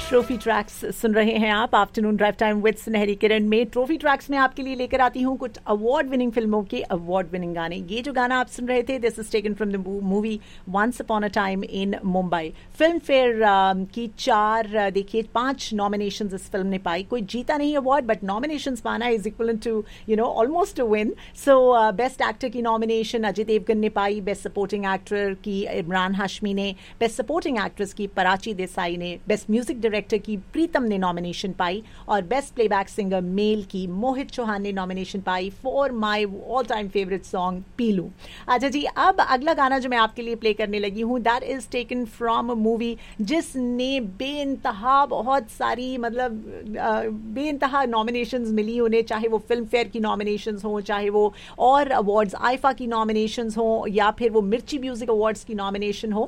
Trophy tracks सुन रहे हैं आप आफ्टरनून ड्राइव टाइम विद सुनहरी किरण में। ट्रॉफी ट्रैक्स में आपके लिए लेकर आती हूँ कुछ अवार्ड विनिंग फिल्मों के अवार्ड विनिंग गाने। ये जो गाना आप सुन रहे थे, this is taken from the movie once upon a time in Mumbai. Film fair की 5 नॉमिनेशंस इस फिल्म ने पाई। कोई जीता नहीं अवार्ड, बट नॉमिनेशंस पाना is equal to almost a win. So best actor की नॉमिनेशन अजय देवगन ने पाई, बेस्ट सपोर्टिंग एक्टर की इमरान हाशमी ने, बेस्ट सपोर्टिंग एक्ट्रेस की प्राची देसाई ने, बेस्ट म्यूजिक डायरेक्टर की प्रीतम ने नॉमिनेशन पाई और बेस्ट प्लेबैक सिंगर मेल की मोहित चौहान ने nomination pi for my all time favourite song पीलू। अच्छा जी, अब अगला गाना जो मैं आपके लिए प्ले करने लगी हूँ, that is taken from a movie जिसने बेइंतहा बहुत सारी बेइंतहा नॉमिनेशंस मिली उन्हें, चाहे वो फिल्म फेयर की नॉमिनेशंस हो, चाहे वो और अवार्ड्स आईफा की नॉमिनेशंस हो, या फिर वो मिर्ची म्यूजिक अवार्ड्स की नॉमिनेशन हो।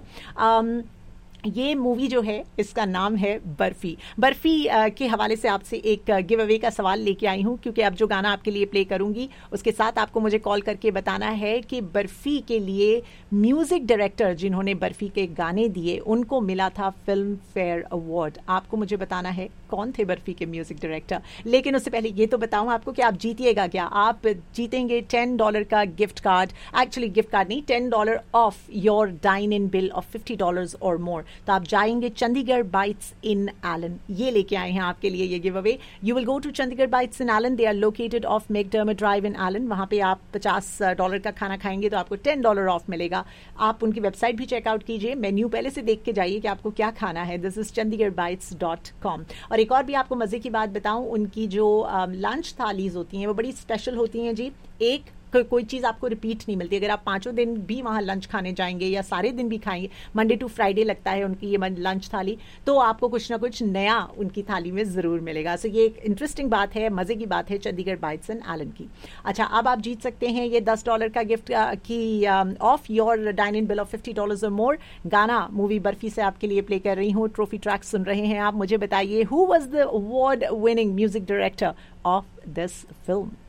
ये मूवी जो है, इसका नाम है बर्फी। बर्फी के हवाले से आपसे एक गिव अवे का सवाल लेके आई हूँ, क्योंकि अब जो गाना आपके लिए प्ले करूंगी उसके साथ आपको मुझे कॉल करके बताना है कि बर्फी के लिए म्यूजिक डायरेक्टर जिन्होंने बर्फी के गाने दिए उनको मिला था फिल्म फेयर अवार्ड। आपको मुझे बताना है कौन थे बर्फी के म्यूजिक डायरेक्टर। लेकिन उससे पहले ये तो बताऊं आपको कि आप जीतिएगा क्या। आप जीतेंगे $10 का gift card, actually gift card नहीं, $10 of your dine in bill of $50 और मोर। तो आप जाएंगे चंडीगढ़ बाइट्स इन एलन, ये लेके आए हैं आपके लिए ये give away. You will go to Chandigarh bytes in Elon, they are located of McDermott drive in Elon. वहां पे आप $50 का खाना खाएंगे तो आपको $10 ऑफ मिलेगा। आप उनकी वेबसाइट भी चेकआउट कीजिए, मेन्यू पहले से देख के जाइए कि आपको क्या खाना है। This is chandigarhbites.com। और एक और भी आपको मजे की बात बताऊं, उनकी जो लंच थालीज होती हैं वो बड़ी स्पेशल होती हैं जी। एक कोई चीज़ आपको रिपीट नहीं मिलती। अगर आप 5 दिन भी वहाँ लंच खाने जाएंगे या सारे दिन भी खाएंगे, मंडे टू फ्राइडे लगता है उनकी ये लंच थाली, तो आपको कुछ ना कुछ नया उनकी थाली में ज़रूर मिलेगा। सो ये एक इंटरेस्टिंग बात है, मज़े की बात है चंडीगढ़ बाइट्स एंड एलन की। अच्छा, अब आप जीत सकते हैं ये $10 का गिफ्ट की of your dine in bill of $50 और मोर। गाना मूवी बर्फी से आपके लिए प्ले कर रही हूँ। ट्रॉफी ट्रैक सुन रहे हैं आप। मुझे बताइए, who was the award winning music director of this film.